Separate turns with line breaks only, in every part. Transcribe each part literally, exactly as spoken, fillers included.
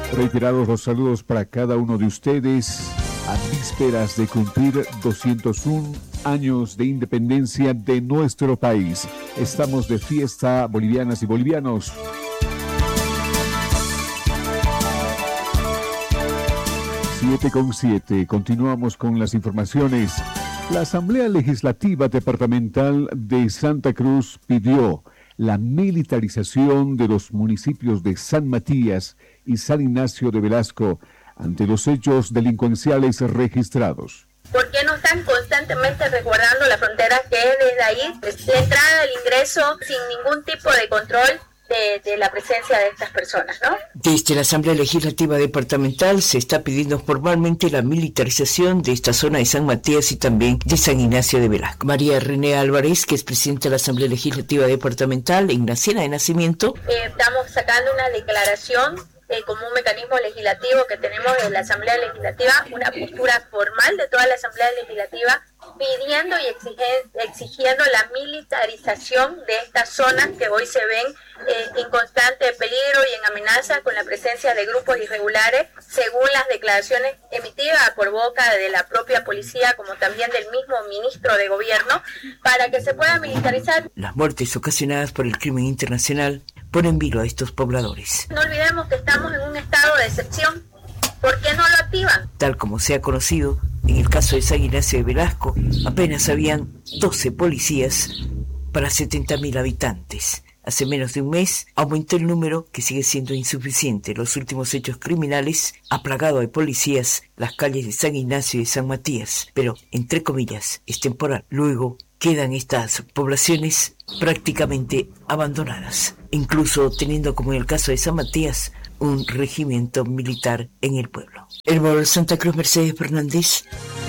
Reiterados los saludos para cada uno de ustedes a vísperas de cumplir doscientos uno años de independencia de nuestro país. Estamos de fiesta, bolivianas y bolivianos. siete con siete, continuamos con las informaciones. La Asamblea Legislativa Departamental de Santa Cruz pidió la militarización de los municipios de San Matías y San Ignacio de Velasco ante los hechos delincuenciales registrados.
¿Por qué no están constantemente resguardando la frontera, que es desde ahí la entrada, el ingreso, sin ningún tipo de control de, de la presencia de estas personas, ¿no?
Desde la Asamblea Legislativa Departamental se está pidiendo formalmente la militarización de esta zona de San Matías y también de San Ignacio de Velasco. María René Álvarez, que es presidenta de la Asamblea Legislativa Departamental, ignaciana de nacimiento.
Eh, estamos sacando una declaración Eh, como un mecanismo legislativo que tenemos en la Asamblea Legislativa, una postura formal de toda la Asamblea Legislativa pidiendo y exige, exigiendo la militarización de estas zonas que hoy se ven eh, en constante peligro y en amenaza con la presencia de grupos irregulares, según las declaraciones emitidas por boca de la propia policía como también del mismo ministro de Gobierno, para que se pueda militarizar.
Las muertes ocasionadas por el crimen internacional ponen vilo a estos pobladores.
No olvidemos que estamos en un estado de excepción. ¿Por qué no lo activan?
Tal como se ha conocido, en el caso de San Ignacio de Velasco, apenas habían doce policías para setenta mil habitantes. Hace menos de un mes aumentó el número, que sigue siendo insuficiente. Los últimos hechos criminales ha plagado de policías las calles de San Ignacio y de San Matías, pero, entre comillas, es temporal. Luego quedan estas poblaciones prácticamente abandonadas, incluso teniendo, como en el caso de San Matías, un regimiento militar en el pueblo. El Santa Cruz, Mercedes Fernández.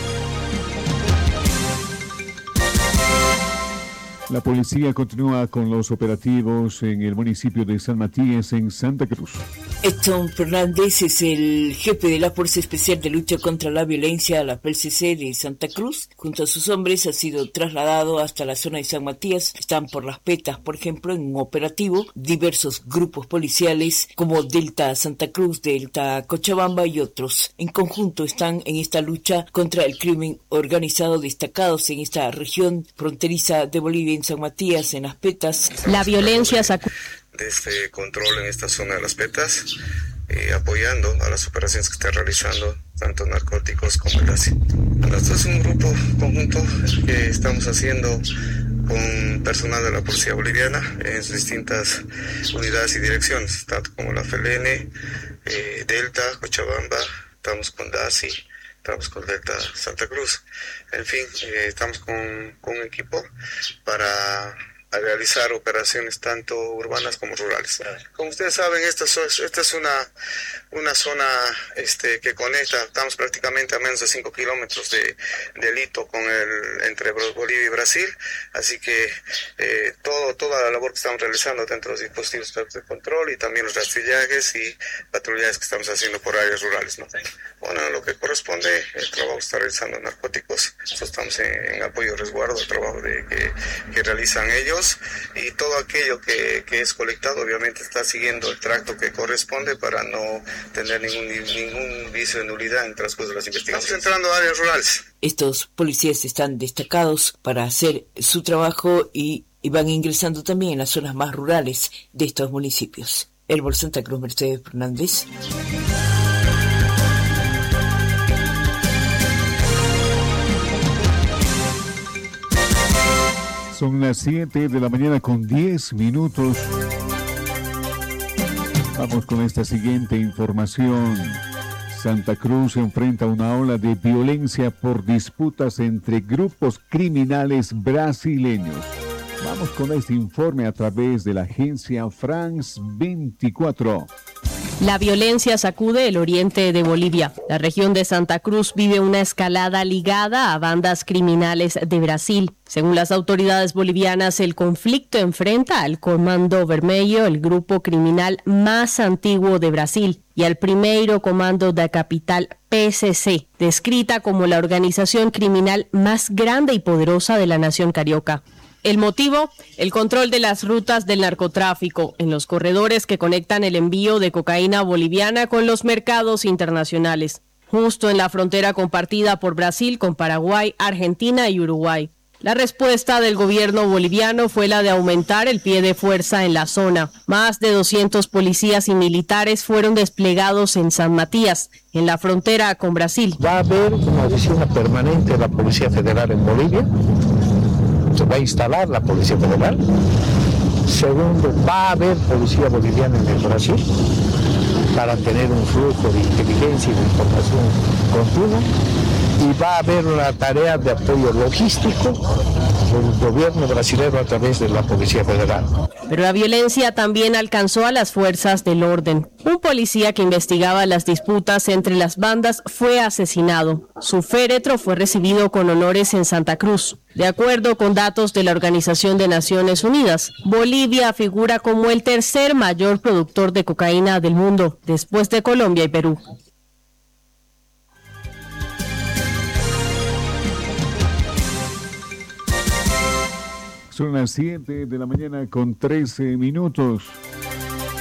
La policía continúa con los operativos en el municipio de San Matías, en Santa Cruz.
Edson Fernández es el jefe de la Fuerza Especial de Lucha contra la Violencia, la P C C de Santa Cruz. Junto a sus hombres ha sido trasladado hasta la zona de San Matías. Están por Las Petas, por ejemplo, en un operativo. Diversos grupos policiales como Delta Santa Cruz, Delta Cochabamba y otros. En conjunto están en esta lucha contra el crimen organizado, destacados en esta región fronteriza de Bolivia, en San Matías, en Las Petas.
La violencia sacude
de este control en esta zona de Las Petas, eh, apoyando a las operaciones que está realizando tanto narcóticos como el A C I. Esto es un grupo conjunto que estamos haciendo con personal de la Policía Boliviana en sus distintas unidades y direcciones, tanto como la F L N, eh, Delta, Cochabamba, estamos con D A C I, estamos con Delta Santa Cruz. En fin, eh, estamos con, con un equipo para a realizar operaciones tanto urbanas como rurales. Como ustedes saben, esta, esta es una, una zona este, que conecta, estamos prácticamente a menos de cinco kilómetros de, de Lito con el, entre Bolivia y Brasil, así que eh, todo, toda la labor que estamos realizando dentro de los dispositivos de control y también los rastrillajes y patrullajes que estamos haciendo por áreas rurales, ¿no? Bueno, lo que corresponde, el trabajo que está realizando narcóticos, nosotros estamos en, en apoyo y resguardo, el trabajo de, que, que realizan ellos, y todo aquello que, que es colectado obviamente está siguiendo el tracto que corresponde para no tener ningún, ningún vicio de nulidad en el transcurso de las investigaciones. Estamos entrando a áreas rurales.
Estos policías están destacados para hacer su trabajo y, y van ingresando también en las zonas más rurales de estos municipios. El Santa Cruz, Mercedes Fernández.
Son las siete de la mañana con diez minutos. Vamos con esta siguiente información. Santa Cruz enfrenta una ola de violencia por disputas entre grupos criminales brasileños. Vamos con este informe a través de la agencia France veinticuatro.
La violencia sacude el oriente de Bolivia. La región de Santa Cruz vive una escalada ligada a bandas criminales de Brasil. Según las autoridades bolivianas, el conflicto enfrenta al Comando Vermelho, el grupo criminal más antiguo de Brasil, y al Primeiro Comando da Capital, P C C, descrita como la organización criminal más grande y poderosa de la nación carioca. El motivo, el control de las rutas del narcotráfico en los corredores que conectan el envío de cocaína boliviana con los mercados internacionales, justo en la frontera compartida por Brasil con Paraguay, Argentina y Uruguay. La respuesta del gobierno boliviano fue la de aumentar el pie de fuerza en la zona. Más de doscientos policías y militares fueron desplegados en San Matías, en la frontera con Brasil.
Va a haber una oficina permanente de la Policía Federal en Bolivia. Se va a instalar la Policía Federal. Segundo, va a haber policía boliviana en el Brasil para tener un flujo de inteligencia y de información continua. Y va a haber una tarea de apoyo logístico del gobierno brasileño a través de la Policía Federal.
Pero la violencia también alcanzó a las fuerzas del orden. Un policía que investigaba las disputas entre las bandas fue asesinado. Su féretro fue recibido con honores en Santa Cruz. De acuerdo con datos de la Organización de Naciones Unidas, Bolivia figura como el tercer mayor productor de cocaína del mundo, después de Colombia y Perú.
Son las siete de la mañana con trece minutos.